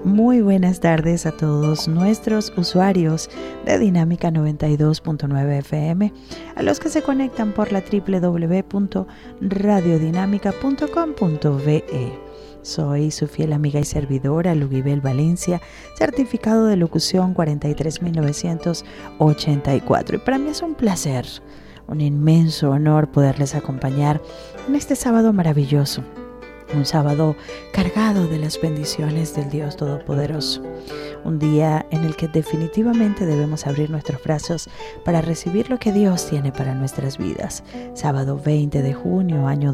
Muy buenas tardes a todos nuestros usuarios de Dinámica 92.9 FM, a los que se conectan por la www.radiodinámica.com.be. Soy su fiel amiga y servidora, Lugibel Valencia, certificado de locución 43984. Y para mí es un placer, un inmenso honor poderles acompañar en este sábado maravilloso. Un sábado cargado de las bendiciones del Dios Todopoderoso. Un día en el que definitivamente debemos abrir nuestros brazos para recibir lo que Dios tiene para nuestras vidas. Sábado 20 de junio, año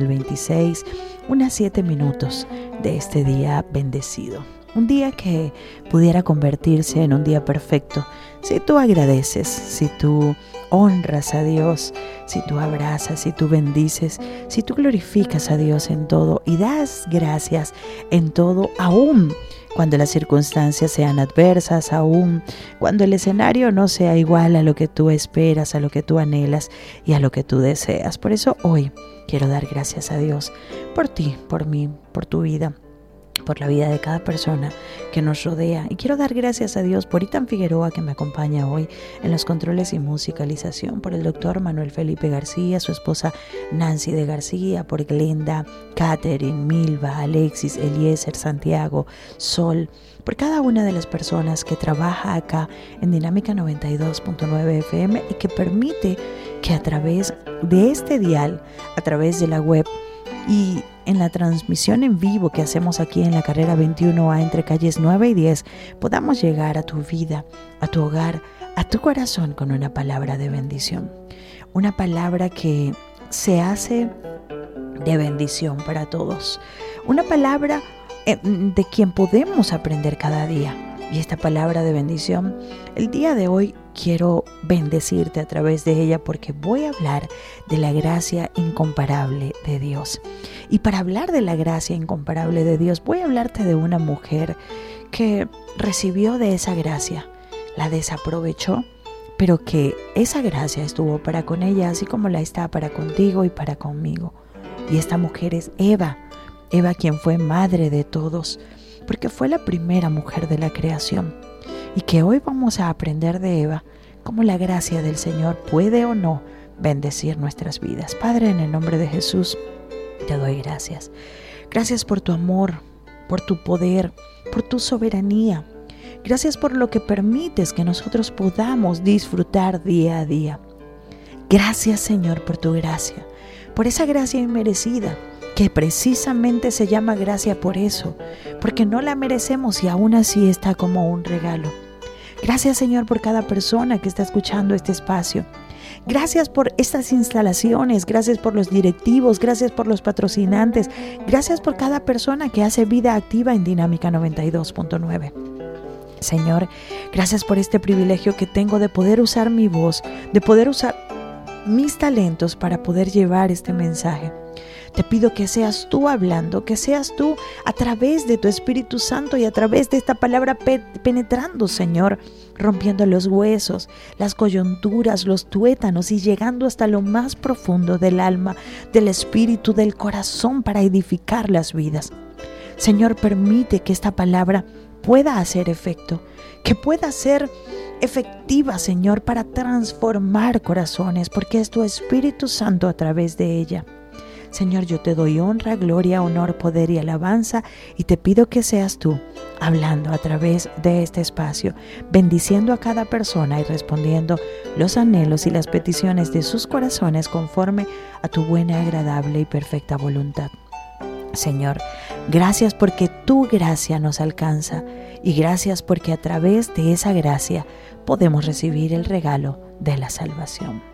2026, unas 7 minutos de este día bendecido. Un día que pudiera convertirse en un día perfecto si tú agradeces, si tú honras a Dios, si tú abrazas, si tú bendices, si tú glorificas a Dios en todo y das gracias en todo, aún cuando las circunstancias sean adversas, aún cuando el escenario no sea igual a lo que tú esperas, a lo que tú anhelas y a lo que tú deseas. Por eso hoy quiero dar gracias a Dios por ti, por mí, por tu vida, por la vida de cada persona que nos rodea. Y quiero dar gracias a Dios por Itan Figueroa, que me acompaña hoy en los controles y musicalización, por el doctor Manuel Felipe García, su esposa Nancy de García, por Glenda, Catherine, Milva, Alexis, Eliezer, Santiago, Sol, por cada una de las personas que trabaja acá en Dinámica 92.9 FM y que permite que a través de este dial, a través de la web y en la transmisión en vivo que hacemos aquí en la carrera 21A entre calles 9 y 10, podamos llegar a tu vida, a tu hogar, a tu corazón con una palabra de bendición. Una palabra que se hace de bendición para todos. Una palabra de quien podemos aprender cada día. Y esta palabra de bendición, el día de hoy quiero bendecirte a través de ella porque voy a hablar de la gracia incomparable de Dios. Y para hablar de la gracia incomparable de Dios, voy a hablarte de una mujer que recibió de esa gracia, la desaprovechó, pero que esa gracia estuvo para con ella, así como la está para contigo y para conmigo. Y esta mujer es Eva, quien fue madre de todos, porque fue la primera mujer de la creación, y que hoy vamos a aprender de Eva cómo la gracia del Señor puede o no bendecir nuestras vidas. Padre, en el nombre de Jesús, te doy gracias. Gracias por tu amor, por tu poder, por tu soberanía. Gracias por lo que permites que nosotros podamos disfrutar día a día. Gracias, Señor, por tu gracia, por esa gracia inmerecida, que precisamente se llama gracia por eso, porque no la merecemos y aún así está como un regalo. Gracias, Señor, por cada persona que está escuchando este espacio. Gracias por estas instalaciones, gracias por los directivos, gracias por los patrocinantes, gracias por cada persona que hace vida activa en Dinámica 92.9. Señor, gracias por este privilegio que tengo de poder usar mi voz, de poder usar mis talentos para poder llevar este mensaje. Te pido que seas tú hablando, que seas tú a través de tu Espíritu Santo y a través de esta palabra penetrando, Señor, rompiendo los huesos, las coyunturas, los tuétanos y llegando hasta lo más profundo del alma, del espíritu, del corazón para edificar las vidas. Señor, permite que esta palabra pueda hacer efecto, que pueda ser efectiva, Señor, para transformar corazones, porque es tu Espíritu Santo a través de ella. Señor, yo te doy honra, gloria, honor, poder y alabanza y te pido que seas tú hablando a través de este espacio, bendiciendo a cada persona y respondiendo los anhelos y las peticiones de sus corazones conforme a tu buena, agradable y perfecta voluntad. Señor, gracias porque tu gracia nos alcanza y gracias porque a través de esa gracia podemos recibir el regalo de la salvación.